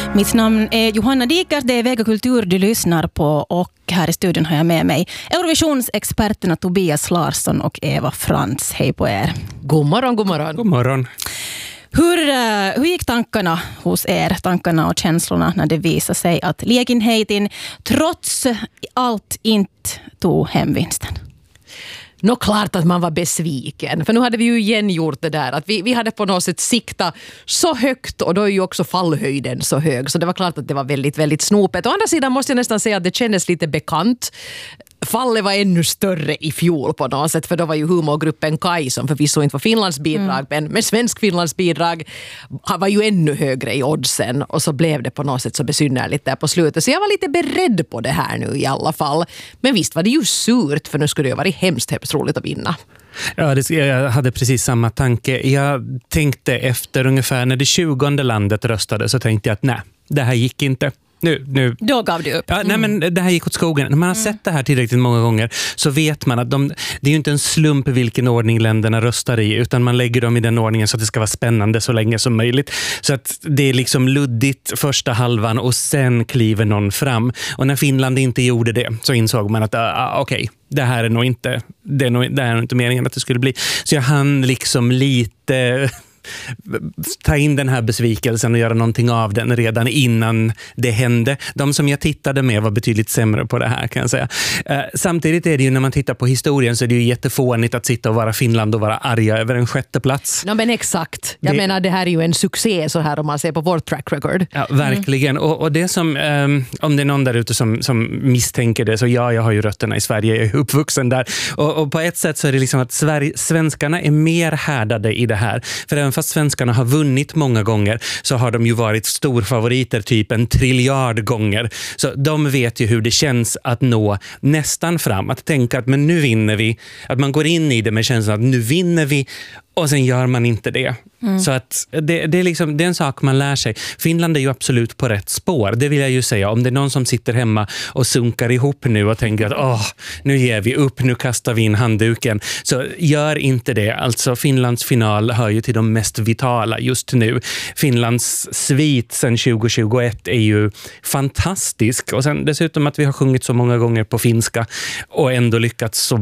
Mitt namn är Johanna Dikert, det är Vega Kultur du lyssnar på och här i studion har jag med mig Eurovisionsexperterna Tobias Larsson och Eva Frans. Hej på er. God morgon, god morgon. God morgon. Hur gick tankarna hos er, tankarna och känslorna när det visade sig att lägenheten trots allt inte tog hem vinsten? Nå klart att man var besviken, för nu hade vi ju igen gjort det där att vi hade på något sätt siktat så högt och då är ju också fallhöjden så hög, så det var klart att det var väldigt, väldigt snopet. Å andra sidan måste jag nästan säga att det kändes lite bekant. Fallet var ännu större i fjol på något sätt, för då var ju humorgruppen Kai, som förvisso inte var Finlands bidrag, men svensk Finlands bidrag var ju ännu högre i oddsen, och så blev det på något sätt så besynnerligt där på slutet. Så jag var lite beredd på det här nu i alla fall. Men visst var det ju surt, för nu skulle det ju vara hemskt roligt att vinna. Ja, jag hade precis samma tanke. Jag tänkte efter ungefär när det 20:e landet röstade, så tänkte jag att nej, det här gick inte. Nu. Då gav du upp. Ja, nej, men det här gick åt skogen. När man har sett det här tillräckligt många gånger så vet man att det är ju inte en slump vilken ordning länderna röstar i, utan man lägger dem i den ordningen så att det ska vara spännande så länge som möjligt. Så att det är liksom luddigt första halvan och sen kliver någon fram. Och när Finland inte gjorde det så insåg man att okej, det här är nog inte meningen att det skulle bli. Så jag hann liksom lite ta in den här besvikelsen och göra någonting av den redan innan det hände. De som jag tittade med var betydligt sämre på det här, kan jag säga. Samtidigt är det ju, när man tittar på historien, så är det ju jättefånigt att sitta och vara Finland och vara arga över en 6:e plats. Ja, men exakt. Jag menar, det här är ju en succé så här om man ser på vår track record. Ja, verkligen. Och det som, om det är någon där ute som misstänker det, så jag har ju rötterna i Sverige, jag är uppvuxen där. Och på ett sätt så är det liksom att svenskarna är mer härdade i det här. För även fast svenskarna har vunnit många gånger så har de ju varit storfavoriter typ 1 trilliard gånger. Så de vet ju hur det känns att nå nästan fram. Att tänka att men nu vinner vi. Att man går in i det med känslan att nu vinner vi. Och sen gör man inte det. Så att det är en sak man lär sig. Finland är ju absolut på rätt spår. Det vill jag ju säga. Om det är någon som sitter hemma och sunkar ihop nu och tänker att nu ger vi upp, nu kastar vi in handduken. Så gör inte det. Alltså Finlands final hör ju till de mest vitala just nu. Finlands svit sedan 2021 är ju fantastisk. Och sen dessutom att vi har sjungit så många gånger på finska och ändå lyckats så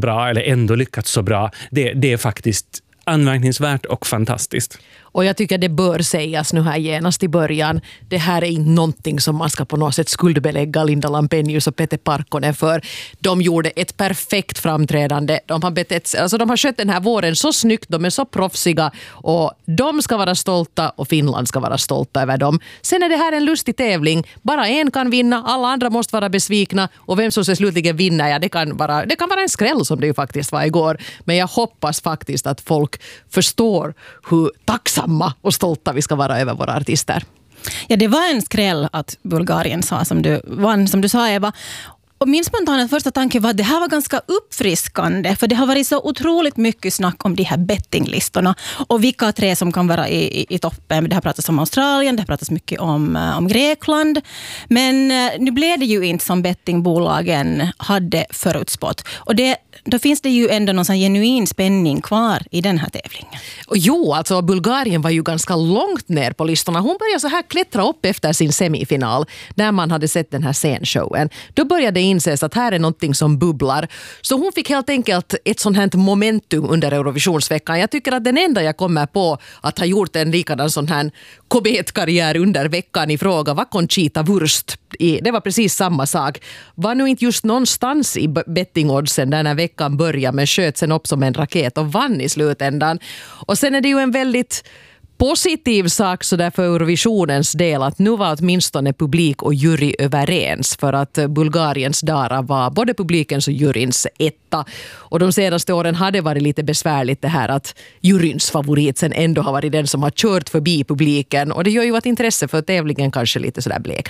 bra. Det är faktiskt anmärkningsvärt och fantastiskt. Och jag tycker det bör sägas nu här genast i början. Det här är inte någonting som man ska på något sätt skuldbelägga Linda Lampenius och Peter Parkkonen för. De gjorde ett perfekt framträdande. De har skött den här våren så snyggt. De är så proffsiga. Och de ska vara stolta och Finland ska vara stolta över dem. Sen är det här en lustig tävling. Bara en kan vinna. Alla andra måste vara besvikna. Och vem som ska slutligen vinna, det kan vara en skräll som det ju faktiskt var igår. Men jag hoppas faktiskt att folk förstår hur tacksamma och stolta vi ska vara över våra artister. Ja, det var en skräll att Bulgarien sa som du sa, Eva. Och min spontana första tanke var att det här var ganska uppfriskande, för det har varit så otroligt mycket snack om de här bettinglistorna och vilka 3 som kan vara i toppen. Det har pratats om Australien, det har pratats mycket om Grekland, men nu blev det ju inte som bettingbolagen hade förutspått. Och då finns det ju ändå någon sån genuin spänning kvar i den här tävlingen. Och jo, alltså Bulgarien var ju ganska långt ner på listorna. Hon började så här klättra upp efter sin semifinal där man hade sett den här scenshowen. Då började inses att här är någonting som bubblar. Så hon fick helt enkelt ett sånt här momentum under Eurovisionsveckan. Jag tycker att den enda jag kommer på att ha gjort en likadan sån här kometkarriär under veckan i fråga var Conchita Wurst. Det var precis samma sak. Var nu inte just någonstans i bettingoddsen där när veckan började, men sköt sen upp som en raket och vann i slutändan. Och sen är det ju en väldigt positiv sak så där för Eurovisionens del att nu var åtminstone publik och jury överens, för att Bulgariens Dara var både publikens och juryns etta. Och de senaste åren hade varit lite besvärligt det här att juryns favorit sen ändå har varit den som har kört förbi publiken, och det gör ju att intresse för tävlingen kanske lite sådär bleknar.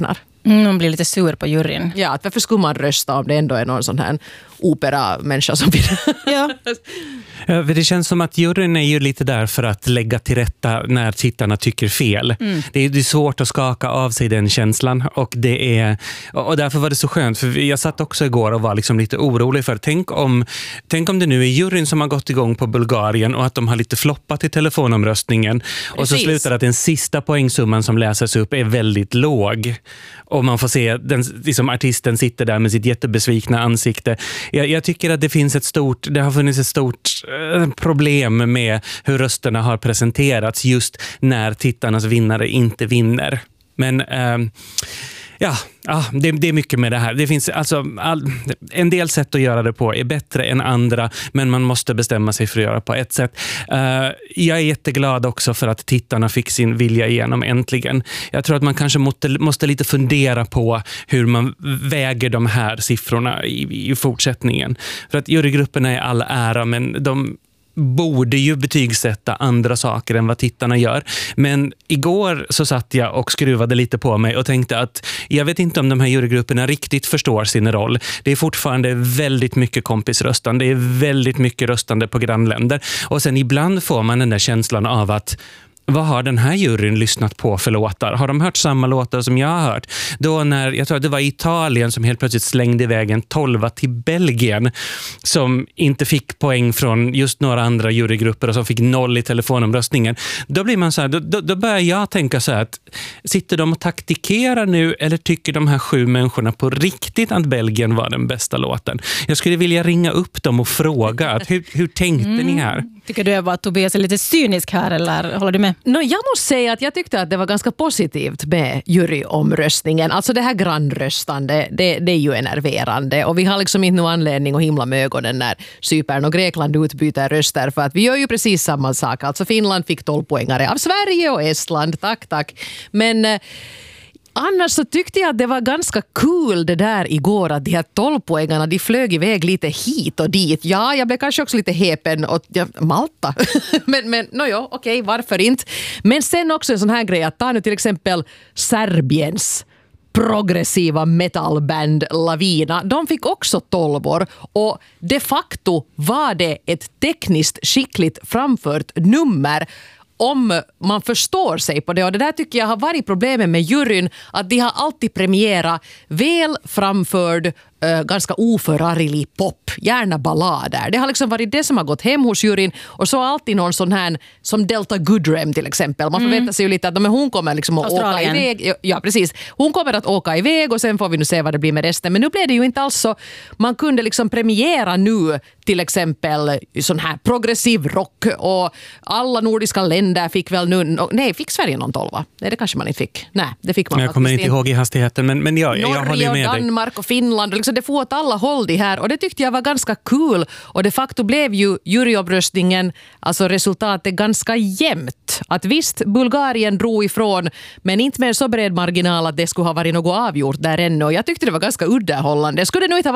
Man blir lite sur på juryn. Ja, att varför skulle man rösta om det ändå är någon sån här operamänniska som vill... Ja. Ja, för det känns som att juryn är ju lite där för att lägga till rätta när tittarna tycker fel. Det är svårt att skaka av sig den känslan och därför var det så skönt, för jag satt också igår och var liksom lite orolig för tänk om det nu är juryn som har gått igång på Bulgarien och att de har lite floppat i telefonomröstningen. Precis. Och så slutar att den sista poängsumman som läses upp är väldigt låg och man får se liksom artisten sitter där med sitt jättebesvikna ansikte. Jag tycker att det har funnits ett stort problem med hur rösterna har presenterats just när tittarnas vinnare inte vinner. Men det är mycket med det här. Det finns alltså en del sätt att göra det på är bättre än andra, men man måste bestämma sig för att göra på ett sätt. Jag är jätteglad också för att tittarna fick sin vilja igenom äntligen. Jag tror att man kanske måste lite fundera på hur man väger de här siffrorna i fortsättningen. För att jurygrupperna är all ära, men de borde ju betygsätta andra saker än vad tittarna gör. Men igår så satt jag och skruvade lite på mig och tänkte att jag vet inte om de här jurygrupperna riktigt förstår sin roll. Det är fortfarande väldigt mycket kompisröstande. Det är väldigt mycket röstande på grannländer. Och sen ibland får man den där känslan av att vad har den här juryn lyssnat på för låtar? Har de hört samma låtar som jag har hört? Då när, jag tror att det var Italien som helt plötsligt slängde iväg en 12 till Belgien som inte fick poäng från just några andra jurygrupper och som fick 0 i telefonomröstningen. Då blir man så här, då börjar jag tänka så här att sitter de och taktikerar nu eller tycker de här 7 människorna på riktigt att Belgien var den bästa låten? Jag skulle vilja ringa upp dem och fråga att hur tänkte ni här? Tycker du att Tobias är lite cynisk här eller håller du med? Jag måste säga att jag tyckte att det var ganska positivt med juryomröstningen. Alltså det här grannröstande, det är ju enerverande. Och vi har liksom inte någon anledning att himla med ögonen när Cypern och Grekland utbyter röster. För att vi gör ju precis samma sak. Alltså Finland fick 12 poängare av Sverige och Estland. Tack. Men... annars så tyckte jag att det var ganska kul det där igår att de här 12-poängarna de flög iväg lite hit och dit. Ja, jag blev kanske också lite häpen åt Malta. men okej, varför inte? Men sen också en sån här grej att ta nu till exempel Serbiens progressiva metalband Lavina. De fick också 12 år och de facto var det ett tekniskt skickligt framfört nummer om man förstår sig på det. Och det där tycker jag har varit problemet med juryn, att de har alltid premierat väl framförd, ganska oförarglig pop, gärna ballader. Det har liksom varit det som har gått hem hos juryn, och så alltid någon sån här som Delta Goodrem till exempel. Man förväntar sig ju lite att hon kommer liksom att åka iväg. Ja, precis. Hon kommer att åka iväg och sen får vi nu se vad det blir med resten. Men nu blev det ju inte alls så. Man kunde liksom premiera nu till exempel sån här progressiv rock, och alla nordiska länder fick väl nu... Nej, fick Sverige någon 12? Nej, det kanske man inte fick. Nej, det fick man. Jag kommer inte ihåg i hastigheten, men jag håller med dig. Norge och Danmark och Finland, liksom det får åt alla håll det här, och det tyckte jag var ganska kul. Och de facto blev ju juryomröstningen, alltså resultatet, ganska jämnt. Att visst, Bulgarien drog ifrån, men inte med så bred marginal att det skulle ha varit något avgjort där ännu. Och jag tyckte det var ganska udda hållande. Skulle det nog inte ha